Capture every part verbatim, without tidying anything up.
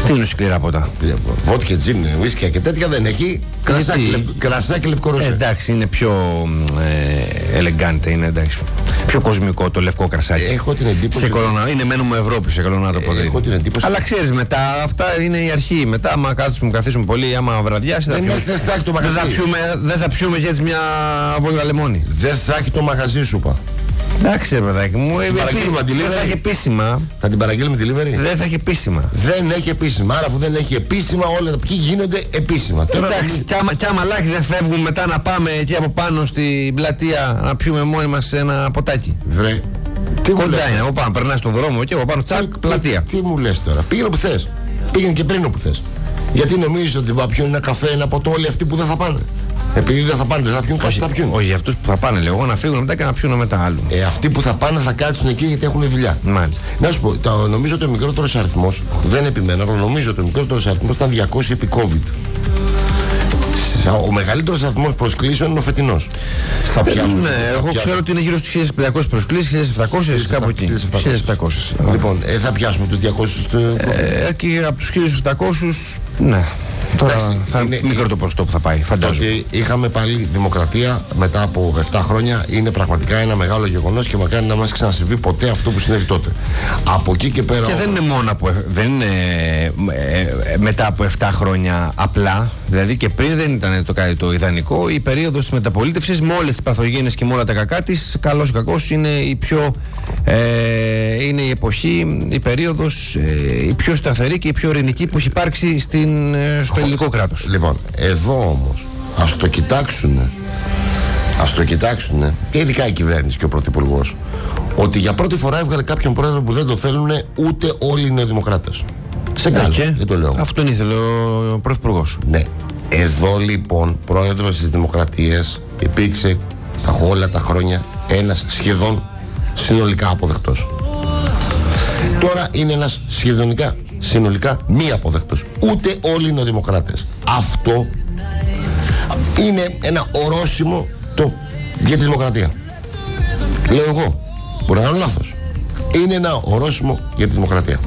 Τι είναι σκληρά ποτά? Βότκε, τζιν, ουίσκια και τέτοια δεν έχει. Κρασάκι, λευ, κρασάκι λευκό ροσέ. Ε, εντάξει, είναι πιο ε, elegante, είναι εντάξει. Πιο κοσμικό το λευκό κρασάκι. Έχω την εντύπωση. Σε κολονα... Είναι μένουμε Ευρώπη σε κολονάτο ποδήλατο. Έχω την εντύπωση. Αλλά ξέρεις μετά, αυτά είναι η αρχή. Μετά, άμα κάτσουμε, καθίσουμε πολύ, άμα βραδιάσει. Δεν, δεν θα έχει το μαγαζί. Δεν θα πιούμε, δεν θα πιούμε και έτσι μια βόλτα λεμόνι. Δεν θα έχει το μαγαζί σου, πα. Εντάξει, ρε παιδάκι μου, δεν θα έχει επίσημα. Θα την παραγγείλουμε delivery. Δεν θα έχει επίσημα. Δεν έχει επίσημα. Άρα, αφού δεν έχει επίσημα, όλα τα ποιοι γίνονται επίσημα. Εντάξει, κι άμα, κι άμα λάκι δεν φεύγουμε μετά να πάμε εκεί από πάνω στην πλατεία να πιούμε μόνοι μας ένα ποτάκι. Βρε. Τι κοντά είναι, από πάνω. Περνάς στον δρόμο και από πάνω, τσακ, πλατεία. Τι, τι μου λες τώρα? Πήγαινε που θες. Πήγαινε και πριν όπου θες. Γιατί νομίζεις ότι θα πιούν ένα καφέ, ένα ποτό όλοι αυτοί που δεν θα πάνε? Επειδή δεν θα πάνε, δεν θα πιούν, κάτι θα πιούν. Όχι, για αυτούς που θα πάνε, λέω εγώ, να φύγουν μετά και να πιούν μετά άλλου. Ε, αυτοί που θα πάνε θα κάτσουν εκεί γιατί έχουν δουλειά. Μάλιστα. Να σου πω, το, νομίζω ότι ο μικρότερος αριθμός, δεν επιμένω, αλλά νομίζω ότι ο μικρότερος αριθμός ήταν διακόσιοι επί COVID. Ο μεγαλύτερος αριθμός προσκλήσεων είναι ο φετινός. Θα πιάσουν. Ναι, εγώ πιάσουν. Ξέρω ότι είναι γύρω στις χίλιες πεντακόσιες προσκλήσεις, χίλιες επτακόσιες, κάπου εκεί. χίλιες επτακόσιες. Λοιπόν, ε, θα πιάσουμε τους διακόσιους. Ε, και από τους χίλιες επτακόσιους, ναι. Τώρα εντάξει, θα είναι μικρό το ποσοστό που θα πάει, φαντάζομαι. Ότι είχαμε πάλι δημοκρατία μετά από επτά χρόνια είναι πραγματικά ένα μεγάλο γεγονός και μακάρι να μας ξανασυμβεί ποτέ αυτό που συνέβη τότε. Από εκεί και πέρα. Και δεν είναι μόνο από, δεν είναι ε, ε, μετά από επτά χρόνια απλά. Δηλαδή και πριν δεν ήταν το κάτι το ιδανικό. Η περίοδος της μεταπολίτευσης με όλες τις παθογένειες και με όλα τα κακά της, καλώς ή κακώς, είναι η πιο ε, είναι η εποχή, η περίοδος ε, η πιο σταθερή και η πιο ειρηνική που έχει υπάρξει στην, ε, στο ελληνικό κράτος. Λοιπόν, εδώ όμως ας το κοιτάξουνε ας το κοιτάξουνε και ειδικά η κυβέρνηση και ο πρωθυπουργός, ότι για πρώτη φορά έβγαλε κάποιον πρόεδρο που δεν το θέλουν ούτε όλοι οι νεοδημοκράτες. Σε καλό, okay. δεν το λέω. Αυτόν ήθελε ο πρωθυπουργός. Ναι. Εδώ λοιπόν πρόεδρος της Δημοκρατίας υπήρξε στα όλα τα χρόνια ένας σχεδόν συνολικά αποδεκτός. Τώρα είναι ένας σχεδονικά συνολικά μη αποδεκτός. Ούτε όλοι είναι δημοκράτες. Αυτό είναι ένα ορόσημο το, για τη δημοκρατία. Λέω εγώ. Μπορεί να κάνω λάθος. Είναι ένα ορόσημο για τη δημοκρατία.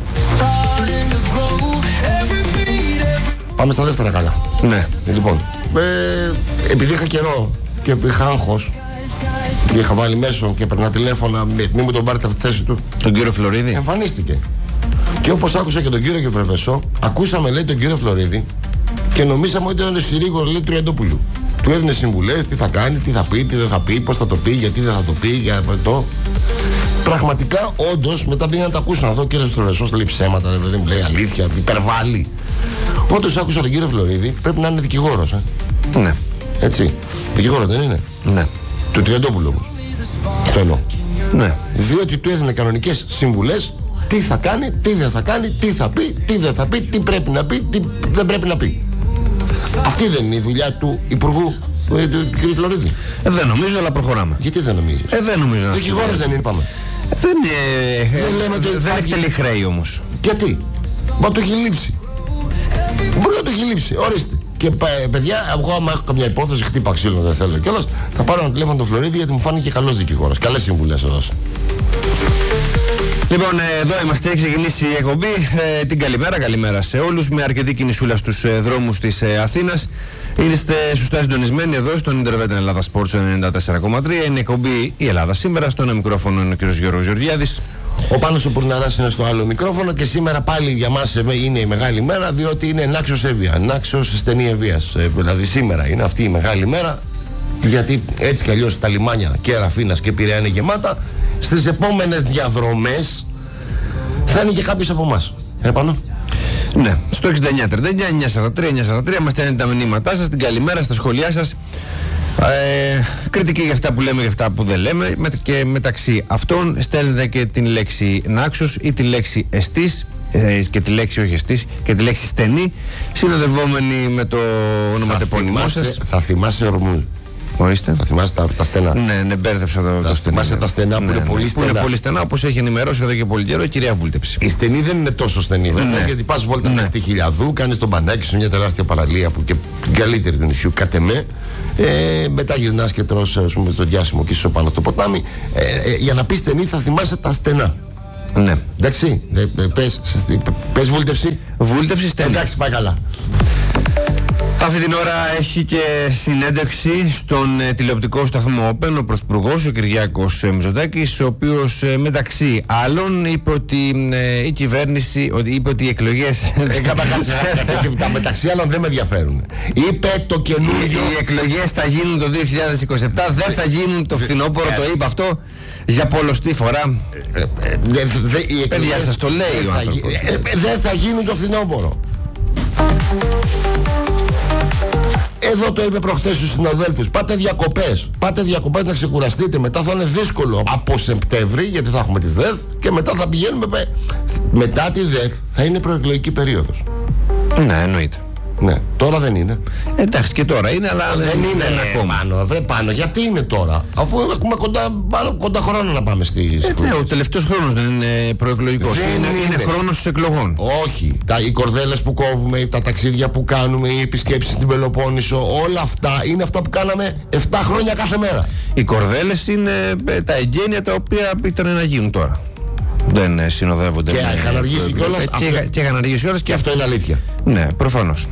Πάμε στα δεύτερα καλά. Ναι. Λοιπόν, ε, επειδή είχα καιρό και είχα άγχος και είχα βάλει μέσω και περνά τηλέφωνα, μην μου τον πάρετε από τη θέση του. Τον κύριο Φλωρίδη. Εμφανίστηκε. Και όπως άκουσα και τον κύριο Γεωφρεβεσό, ακούσαμε λέει τον κύριο Φλωρίδη και νομίσαμε ότι ήταν συρρήγορο λέει του Ρεντόπουλου. Του έδινε συμβουλές, τι θα κάνει, τι θα πει, τι δεν θα πει, πώς θα το πει, γιατί δεν θα το πει, για το. Πραγματικά, όντως, μετά πήγαν να τα ακούσουν εδώ. Ο κύριος Φλωρίδης λέει ψέματα, δεν μου λέει αλήθεια, υπερβάλλει. Όντως άκουσα τον κύριο Φλωρίδη, πρέπει να είναι δικηγόρος. Ε. Ναι. Έτσι. Δικηγόρος δεν είναι? Ναι. Του Τριαντόπουλου όμως. Αυτό εννοώ. Ναι. Διότι του έδινε κανονικές συμβουλές, τι θα κάνει, τι δεν θα κάνει, τι θα πει, τι δεν θα πει, τι πρέπει να πει, τι δεν πρέπει να πει. Αυτή δεν είναι η δουλειά του Υπουργού, του, του, του κ. Φλωρίδη? Ε, δεν νομίζω, αλλά προχωράμε. Γιατί δεν νομίζεις? Ε, δεν νομίζω. Δικηγόρος δεν είναι, πάμε. Ε, δεν είναι. Δεν λέμε ότι δεν έχει τελεί χρέη όμως. Γιατί? Μα το έχει λείψει. Μπορεί να το έχει λείψει, ορίστε. Και παιδιά, εγώ άμα έχω καμιά υπόθεση, χτύπα ξύλο, δεν θέλω κιόλας, θα πάρω ένα τηλέφωνο τον Φλωρίδη γιατί μου φάνηκε καλός δικηγόρος. Καλές συμβουλές έδωσε. Λοιπόν, εδώ είμαστε, έχει ξεκινήσει η εκπομπή. Ε, την καλημέρα, καλημέρα σε όλους. Με αρκετή κινησούλα στους ε, δρόμους της ε, Αθήνας. Είστε σωστά συντονισμένοι εδώ στον Internet Ελλάδα Sports ενενήντα τέσσερα κόμμα τρία. Είναι η εκπομπή Η Ελλάδα σήμερα. Στο ένα μικρόφωνο είναι ο κ. Γιώργος Γεωργιάδης. Ο Πάνος ο Πουρναράς είναι στο άλλο μικρόφωνο και σήμερα πάλι για μας είναι η μεγάλη μέρα, διότι είναι Νάξος Εύβοια, Νάξος στενή Εβίας. Ε, δηλαδή σήμερα είναι αυτή η μεγάλη μέρα, γιατί έτσι κι αλλιώς τα λιμάνια και Ραφίνας και Πειραιά είναι γεμάτα. Στις επόμενες διαδρομές θα είναι και κάποιος από εμάς. Επάνω. Ναι, στο εξήντα εννιά τριάντα εννιά εννιακόσια σαράντα τρία εννιακόσια σαράντα τρία μας στέλνετε τα μηνύματά σας, την καλημέρα, στα σχόλιά σας. Ε, κριτική για αυτά που λέμε, για αυτά που δεν λέμε, και μεταξύ αυτών στέλνετε και την λέξη Νάξος ή τη λέξη εστής, ε, και τη λέξη όχι εστής, και τη λέξη στενή, συνοδευόμενη με το ονοματεπώνυμό σας. Θα θυμάσαι ορμού. Ορίστε. Θα θυμάσαι τα, τα στενά. Ναι, ναι, μπέρδεψα το, θα το θυμάσαι στενά. τα στενά που, ναι, είναι, ναι, πολύ στενά. που είναι πολύ στενά, όπως έχει ενημερώσει εδώ και πολύ καιρό η κυρία Βούλτεψη. Η στενή δεν είναι τόσο στενή, βέβαια, ναι, γιατί πας βόλτα ναι. μέχρι τη Χιλιαδού, κάνεις τον μπανάκι σου, μια τεράστια παραλία που και την καλύτερη του νησιού, κατ' εμέ. Ε, μετά γυρνάς και τρως, ας πούμε, στο διάσημο και είσαι πάνω στο ποτάμι. Ε, ε, για να πεις στενή θα θυμάσαι τα στενά. Ναι. Εντάξει, πες, πες βούλτευση. Βούλτευση στέλνει. Εντάξει, πάει καλά. Αυτή την ώρα έχει και συνέντευξη στον ε, τηλεοπτικό σταθμό Open ο Πρωθυπουργός, ο Κυριάκος ε, Μητσοτάκης, ο οποίος ε, μεταξύ άλλων είπε ότι ε, η κυβέρνηση, ότι είπε ότι οι εκλογές... Τα μεταξύ άλλων δεν με ενδιαφέρουν. Είπε το καινούργιο... Οι εκλογές θα γίνουν το δύο χιλιάδες είκοσι επτά, δεν θα γίνουν το φθινόπωρο, το είπε αυτό για πολλοστή φορά. Παιδιά, σας το λέει ο άνθρωπος. Δεν θα γίνουν το φθινόπωρο. Εδώ το είπε προχτές στους συναδέλφους. Πάτε διακοπές. Πάτε διακοπές να ξεκουραστείτε. Μετά θα είναι δύσκολο από Σεπτέμβρη, γιατί θα έχουμε τη ΔΕΘ, και μετά θα πηγαίνουμε. Μετά τη ΔΕΘ θα είναι προεκλογική περίοδος. Ναι, εννοείται. Ναι, τώρα δεν είναι. Εντάξει, και τώρα είναι, αλλά δεν, δεν είναι, είναι ακόμα. Πάνω, βρε, πάνω. Γιατί είναι τώρα, αφού έχουμε κοντά, κοντά χρόνο να πάμε στις ε, ναι, ο τελευταίος χρόνος δεν είναι προεκλογικός. Είναι, είναι. είναι χρόνος εκλογών. Όχι. Τα, οι κορδέλες που κόβουμε, τα ταξίδια που κάνουμε, οι επισκέψεις στην Πελοπόννησο, όλα αυτά είναι αυτά που κάναμε επτά χρόνια κάθε μέρα. Οι κορδέλες είναι ε, τα εγγένεια τα οποία ήταν να γίνουν τώρα. Δεν ε, συνοδεύονται. Και είχαν αργήσει κιόλας. Και είχαν αργήσει κιόλας. Και αυτό είναι αλήθεια. Ναι, προφανώς.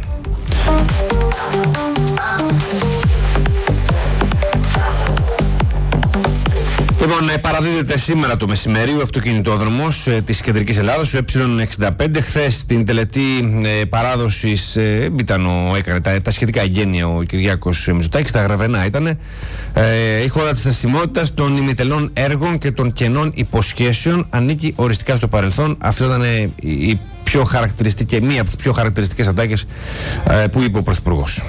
Λοιπόν, παραδίδεται σήμερα το μεσημέρι ο αυτοκινητόδρομος ε, της Κεντρικής Ελλάδας, ο Ε εξήντα πέντε. Χθες στην τελετή ε, παράδοσης ε, ήταν ο, έκανε τα, τα σχετικά εγγένεια ο Κυριάκος Μητσοτάκης, τα γραβενά ήταν. Ε, η χώρα της στασιμότητας των ημιτελών έργων και των κενών υποσχέσεων ανήκει οριστικά στο παρελθόν. Αυτό ήταν ε, η πιο χαρακτηριστική και μία από τις πιο χαρακτηριστικές ατάκες ε, που είπε ο Πρωθυπουργός.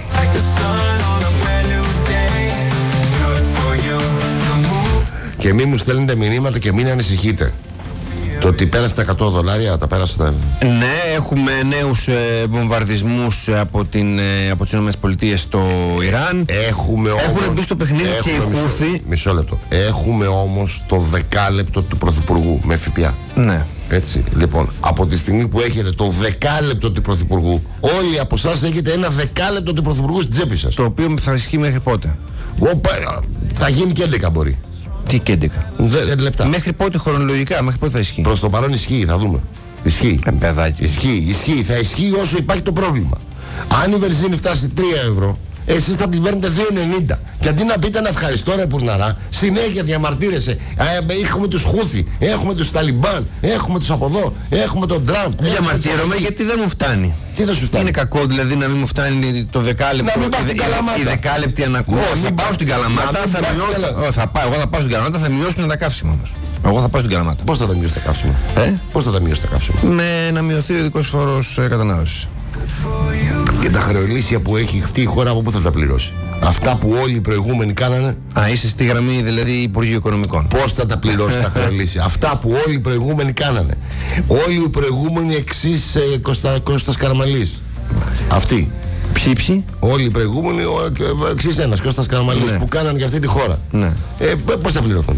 Και μην μου στέλνετε μηνύματα και μην ανησυχείτε. Το ότι πέρασε τα εκατό δολάρια, τα πέρασε τα... Ναι, έχουμε νέους ε, βομβαρδισμούς από, την, ε, από τις ΗΠΑ στο Ιράν. Έχουμε όμως... Έχουν μπει στο παιχνίδι και οι Χούθη. Μισό, μισό λεπτό. Έχουμε όμως το δεκάλεπτο του Πρωθυπουργού με ΦΠΑ. Ναι. Έτσι, λοιπόν, από τη στιγμή που έχετε το δεκάλεπτο του Πρωθυπουργού, όλοι από εσάς έχετε ένα δεκάλεπτο του Πρωθυπουργού στην τσέπη σας. Το οποίο θα ισχύει μέχρι πότε? Οπα, θα γίνει και έντεκα μπορεί. Τι και έντεκα? Δε, λεπτά. Μέχρι πότε χρονολογικά, μέχρι πότε θα ισχύει? Προς το παρόν ισχύει, θα δούμε. Ισχύει. Ε, παιδάκι. Ισχύει, ισχύει. Θα ισχύει όσο υπάρχει το πρόβλημα. Αν η βενζίνη φτάσει τρία ευρώ, εσείς θα την παίρνετε δύο ενενήντα. Και αντί να πείτε ένα ευχαριστώ ρε Πουρναρά, συνέχεια διαμαρτύρεσαι. Ε, έχουμε τους Χούθη, έχουμε τους Ταλιμπάν, έχουμε τους από εδώ, έχουμε τον Τραμπ. Διαμαρτύρομαι γιατί δεν μου φτάνει. Τι δεν σου φτάνει? Είναι κακό δηλαδή να μην μου φτάνει το δεκάλεπτο? Να μην πας στην Καλαμάτα. Η δεκάλεπτη ανακούω. Ναι, θα πάω στην Καλαμάτα, θα μειώσω. Θα πάω, εγώ θα πάω στην Καλαμάτα, θα μειώσουν τα καύσιμα όμως. Εγώ θα πάω στην Καλαμάτα. Πώς θα τα μειώσει τα καύσιμα? Ε? Πώς θα τα μειώσει τα καύσιμα? Με να μειωθεί ο ειδικός φόρος ε, κατανάλωσης. Και τα χρεολύσια που έχει αυτή η χώρα, από πού θα τα πληρώσει? Αυτά που όλοι οι προηγούμενοι κάνανε. Α, είσαι στη γραμμή δηλαδή Υπουργείου Οικονομικών. Πώς θα τα πληρώσει τα χρεολύσια? Αυτά που όλοι οι προηγούμενοι κάνανε. Όλοι οι προηγούμενοι εξής ε, Κώστα, Κώστας Καραμαλής. Αυτοί. Ποιοι ποιοι? Όλοι οι προηγούμενοι, εξής ένας Κώστας Καραμαλής, ναι, που κάνανε για αυτή τη χώρα. Ναι. Ε, πώς θα πληρωθούν?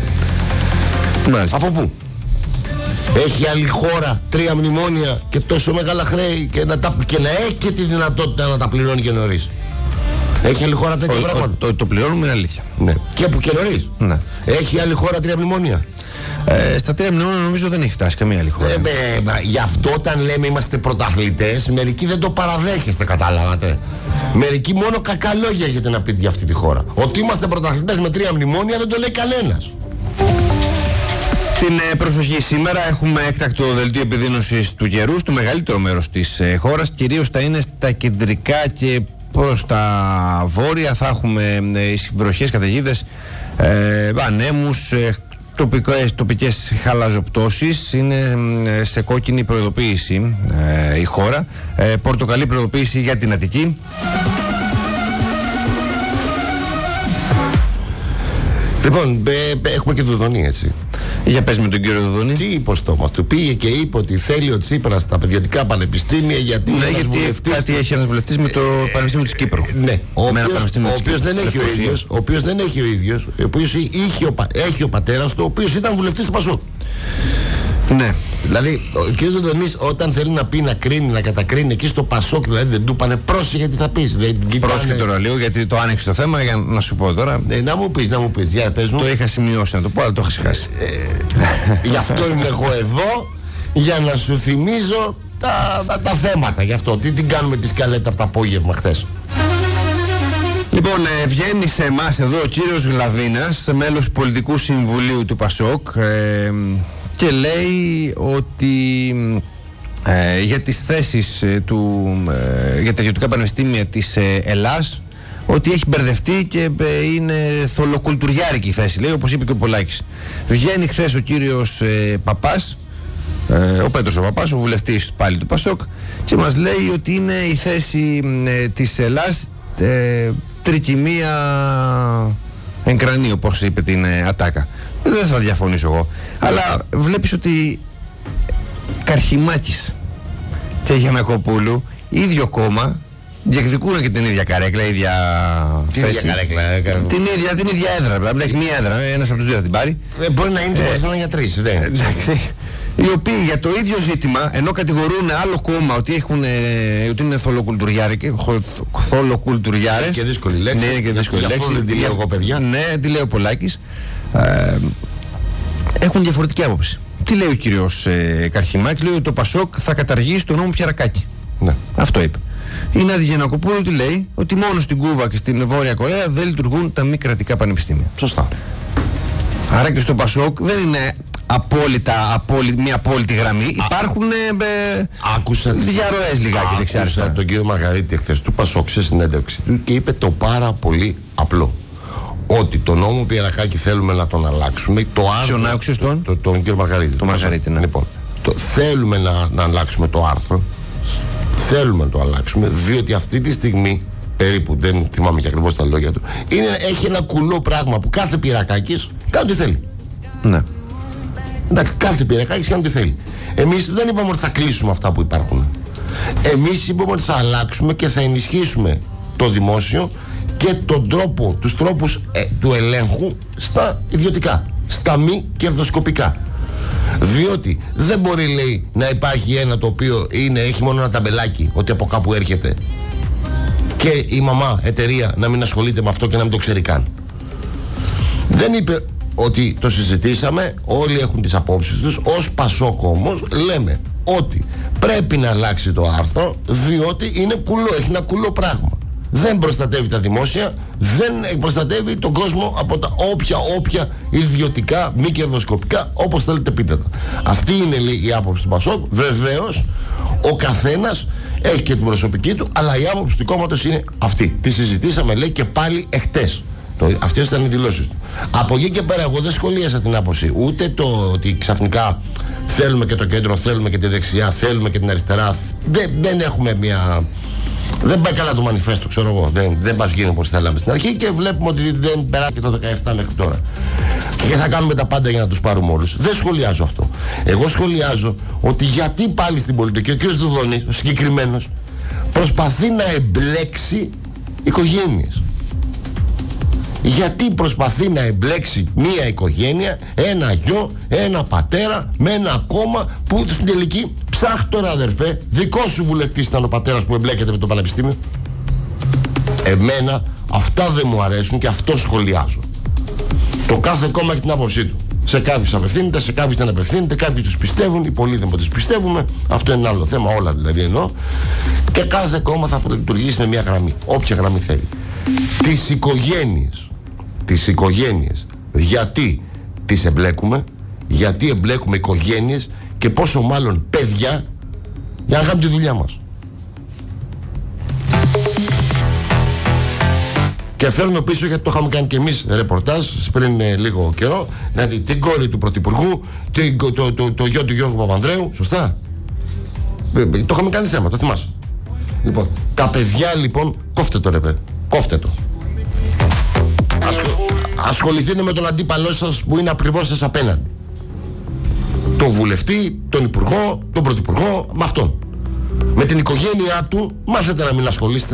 Μάλιστα. Από πού? Έχει άλλη χώρα τρία μνημόνια και τόσο μεγάλα χρέη και να, τα, και να έχει και τη δυνατότητα να τα πληρώνει και νωρίς? Έχει άλλη χώρα τέτοια πράγματα? Το, το, το πληρώνουμε, είναι αλήθεια. Ναι. Και που και νωρίς. Ναι. Έχει άλλη χώρα τρία μνημόνια? Ε, στα τρία μνημόνια νομίζω δεν έχει φτάσει καμία άλλη χώρα. Ε, ε, μα, γι' αυτό όταν λέμε είμαστε πρωταθλητές, μερικοί δεν το παραδέχεστε, καταλάβατε. Μερικοί μόνο κακά λόγια έχετε να πείτε για αυτή τη χώρα. Ότι είμαστε πρωταθλητές με τρία μνημόνια δεν το λέει κανένας. Την ε, προσοχή σήμερα έχουμε έκτακτο δελτίο επιδείνωσης του καιρού στο μεγαλύτερο μέρος της ε, χώρας. Κυρίως θα είναι στα κεντρικά και προς τα βόρεια. Θα έχουμε ε, βροχές, καταιγίδες, ε, ανέμους, ε, τοπικές, τοπικές χαλαζοπτώσεις. Είναι ε, σε κόκκινη προειδοποίηση ε, η χώρα. Ε, πορτοκαλί προειδοποίηση για την Αττική. Λοιπόν, ε, ε, έχουμε και Δουδονή, έτσι. Για πες με τον κύριο Δουδονή. Τι είπε ο στόμας του? Πήγε και είπε ότι θέλει ο Τσίπρας στα παιδιατικά πανεπιστήμια γιατί, ναι, γιατί βουλευτής... κάτι έχει ένας βουλευτής με το Πανεπιστήμιο της Κύπρου. Ναι, ο οποίος δεν έχει ο ίδιος, ο οποίος δεν έχει ο ίδιος, ο οποίος είχε ο, έχει ο πατέρας του, ο οποίος ήταν βουλευτής του Πασόκ. Ναι. Δηλαδή, ο κ. Δοντονής όταν θέλει να πει, να κρίνει, να κατακρίνει εκεί στο Πασόκ, δηλαδή δεν του πάνε πρόσεχε τι θα πεις. Πρόσεχε τώρα λίγο, γιατί το άνοιξε το θέμα για να σου πω τώρα. Ε, να μου πεις, να μου πεις, για πες μου. Το είχα σημειώσει να το πω, αλλά το είχα ξεχάσει. Ε, γι' αυτό είμαι εγώ εδώ, για να σου θυμίζω τα, τα, τα θέματα. Γι' αυτό, τι την κάνουμε τη σκαλέτα από το απόγευμα χθες. Λοιπόν, ε, βγαίνει σε εμάς εδώ ο κύριος Γλαβίνας, μέλος πολιτικού συμβουλίου του Πασόκ, ε, και λέει ότι ε, για τις θέσεις ε, του, ε, για τα ιδιωτικά πανεπιστήμια της ε, Ελλάς, ότι έχει μπερδευτεί και ε, είναι θολοκουλτουριάρικη η θέση, λέει, όπως είπε και ο Πολάκης. Βγαίνει χθες ο κύριος ε, Παπάς, ε, ο Πέτρος ο Παπάς, ο βουλευτής πάλι του Πασόκ, και μας λέει ότι είναι η θέση ε, της Ελλάς ε, τρικυμία εν κρανίου, όπως είπε την ε, Ατάκα. Δεν θα διαφωνήσω εγώ. Αλλά βλέπεις ότι Καρχιμάκης και Γιαννακοπούλου, ίδιο κόμμα, διεκδικούν και την ίδια καρέκλα, ίδια την θέση. Ίδια καρέκλα, ε, την, ίδια, την ίδια έδρα. Πρέπει να έχει μία έδρα. Ένας από τους δύο θα την πάρει. Ε, μπορεί να είναι ε, για τρεις. Ε, εντάξει. Οι οποίοι για το ίδιο ζήτημα, ενώ κατηγορούν άλλο κόμμα ότι, έχουν, ε, ότι είναι θολοκουλτουριάρες. Και δύσκολη λέξη. Ναι, και δύσκολη λέξη. Αυτό δεν τη λέω εγώ, παιδιά. Ναι, τη λέει ο Πολάκης. Ε, έχουν διαφορετική άποψη. Τι λέει ο κύριος ε, Καρχιμάκης? Λέει ότι το Πασόκ θα καταργήσει τον νόμο Πιαρακάκη. Ναι. Αυτό είπε. Η Νάδη Γιαννακοπούλου τι λέει? Ότι μόνο στην Κούβα και στην Βόρεια Κορέα δεν λειτουργούν τα μη κρατικά πανεπιστήμια. Σωστά. Άρα και στο Πασόκ δεν είναι απόλυτα, απόλυ, μια απόλυτη γραμμή. Α, υπάρχουν ε, άκουσα, διαρροές λιγάκι δεξιά. Άκουσα τον κύριο Μαργαρίτη εχθές του Πασόκ σε συνέντευξη του και είπε το πάρα πολύ απλό. Ότι το νόμο Πιερακάκη θέλουμε να τον αλλάξουμε. Το άρθρο. Ποιον άκουσες τον? Το, τον κύριο Μαργαρίτη. Το Μαργαρίτη, ναι. Λοιπόν, το, θέλουμε να, να αλλάξουμε το άρθρο. Θέλουμε να το αλλάξουμε, διότι αυτή τη στιγμή, περίπου, δεν θυμάμαι και ακριβώς τα λόγια του, είναι, έχει ένα κουλό πράγμα που κάθε Πιερακάκης κάνει ό,τι θέλει. Ναι. Εντάξει, κάθε Πιερακάκης κάνει ό,τι θέλει. Εμείς δεν είπαμε ότι θα κλείσουμε αυτά που υπάρχουν. Εμείς είπαμε ότι θα αλλάξουμε και θα ενισχύσουμε το δημόσιο και τον τρόπο, τους τρόπους ε, του ελέγχου στα ιδιωτικά, στα μη κερδοσκοπικά. Διότι δεν μπορεί, λέει, να υπάρχει ένα το οποίο είναι, έχει μόνο ένα ταμπελάκι ότι από κάπου έρχεται και η μαμά εταιρεία να μην ασχολείται με αυτό και να μην το ξέρει καν. Δεν είπε ότι το συζητήσαμε, όλοι έχουν τις απόψεις τους. Ως Πασόκ όμως λέμε ότι πρέπει να αλλάξει το άρθρο, διότι είναι κουλό, έχει ένα κουλό πράγμα. Δεν προστατεύει τα δημόσια, δεν προστατεύει τον κόσμο από τα όποια όποια ιδιωτικά, μη κερδοσκοπικά, όπως θέλετε πείτε τα. Αυτή είναι, λέει, η άποψη του Πασόκ. Βεβαίως ο καθένας έχει και την προσωπική του, αλλά η άποψη του κόμματος είναι αυτή. Τη συζητήσαμε, λέει, και πάλι εχθές. Αυτές ήταν οι δηλώσεις του. Από εκεί και πέρα εγώ δεν σχολίασα την άποψη, ούτε το ότι ξαφνικά θέλουμε και το κέντρο, θέλουμε και τη δεξιά, θέλουμε και την αριστερά. Δεν, δεν έχουμε μια... Δεν πάει καλά το μανιφέστο, ξέρω εγώ. Δεν, δεν μας γίνει όπως θέλαμε στην αρχή και βλέπουμε ότι δεν περάσει και το δεκαεπτά μέχρι τώρα. Και θα κάνουμε τα πάντα για να τους πάρουμε όλους. Δεν σχολιάζω αυτό. Εγώ σχολιάζω ότι γιατί πάλι στην πολιτική ο κ. Δουδονής, ο συγκεκριμένος, προσπαθεί να εμπλέξει οικογένειες. Γιατί προσπαθεί να εμπλέξει μία οικογένεια, ένα γιο, ένα πατέρα με ένα κόμμα που στην τελική, ψάχτορα αδερφέ, δικό σου βουλευτής ήταν ο πατέρας που εμπλέκεται με το πανεπιστήμιο. Εμένα αυτά δεν μου αρέσουν και αυτό σχολιάζω. Το κάθε κόμμα έχει την άποψή του. Σε κάποιους απευθύνεται, σε κάποιους δεν απευθύνεται, κάποιοι τους πιστεύουν, οι πολλοί δεν τους πιστεύουμε. Αυτό είναι ένα άλλο θέμα, όλα δηλαδή εννοώ. Και κάθε κόμμα θα λειτουργήσει με μία γραμμή, όποια γραμμή θέλει. Τις οικογένειες, τις οικογένειες, γιατί τις εμπλέκουμε, γιατί εμπλέκουμε οικογένειες και πόσο μάλλον παιδιά για να κάνουμε τη δουλειά μας. Και φέρνω πίσω, γιατί το είχαμε κάνει και εμείς ρεπορτάζ πριν ε, λίγο καιρό, δηλαδή την κόρη του Πρωθυπουργού, την, το, το, το, το γιο του Γιώργου Παπανδρέου, σωστά. Ε, το είχαμε κάνει θέμα, το θυμάσαι. Λοιπόν, τα παιδιά λοιπόν, κόφτε το ρε παιδί, κόφτε το. Ασχολ, ασχοληθείτε με τον αντίπαλό σας που είναι ακριβώς σας απέναντι. Τον βουλευτή, τον υπουργό, τον πρωθυπουργό, με αυτόν. Με την οικογένειά του μάθετε να μην ασχολείστε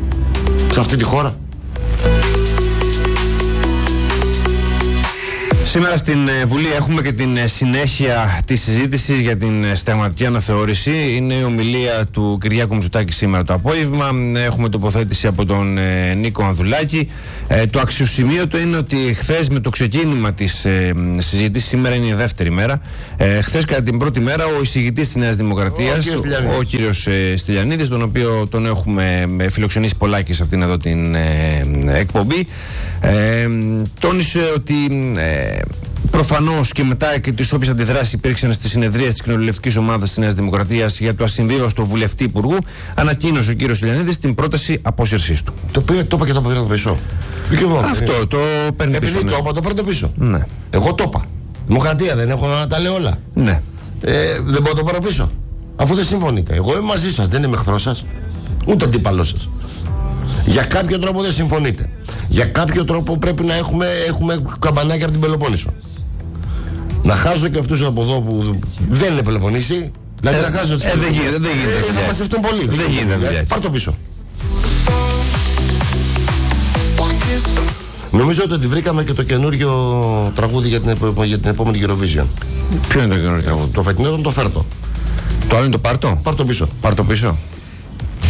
σε αυτή τη χώρα. Σήμερα στην Βουλή έχουμε και την συνέχεια της συζήτησης για την συνταγματική αναθεώρηση. Είναι η ομιλία του Κυριάκου Μητσοτάκη σήμερα το απόγευμα. Έχουμε τοποθέτηση από τον ε, Νίκο Ανδουλάκη. Ε, το αξιοσημείωτο είναι ότι χθες με το ξεκίνημα της ε, συζήτησης, σήμερα είναι η δεύτερη μέρα, ε, χθες κατά την πρώτη μέρα ο εισηγητής της Νέας Δημοκρατίας, ο, ο, ο κύριος ε, Στυλιανίδης, τον οποίο τον έχουμε φιλοξενήσει πολλάκι σε αυτήν εδώ την ε, εκπομπή, ε, τόνισε ότι ε, προφανώς και μετά και τις όποιες αντιδράσεις υπήρξαν στις συνεδρίες της κοινοβουλευτικής ομάδας της Νέας Δημοκρατίας για το ασυμβίβαστο βουλευτή υπουργού, ανακοίνωσε ο κύριος Στυλιανίδης την πρόταση απόσυρσής του. Το οποίο το είπα και το πήρε πίσω. Αυτό το παίρνει πίσω. Επειδή ναι. το είπα, το παίρνω πίσω. Ναι. Εγώ το είπα. Δημοκρατία δεν έχω να τα λέω όλα. Ναι. Ε, δεν μπορώ να το πάρω πίσω. Αφού δεν συμφωνείτε. Εγώ είμαι μαζί σας, δεν είμαι εχθρός σας, ούτε αντίπαλός σας. Για κάποιο τρόπο δεν συμφωνείτε. Για κάποιο τρόπο πρέπει να έχουμε, έχουμε καμπανάκια από την Πελοπόννησο. Να χάσω και αυτούς από εδώ που δεν είναι Πελοποννήσι. Δηλαδή ε, να χάσω τις ε, δεν γίνεται. Δεν γίνεται. Ε, θα μαζευτούν πολύ. Δεν γίνεται. Ε, πάρ' το πίσω. Νομίζω ότι βρήκαμε και το καινούριο τραγούδι για την, επο, για την επόμενη Eurovision. Ποιο είναι το καινούριο τραγούδι? Το φετινό ήταν το Φέρτο. Το άλλο είναι το Πάρτο. Πάρ' το πίσω. Πάρ' το πίσω.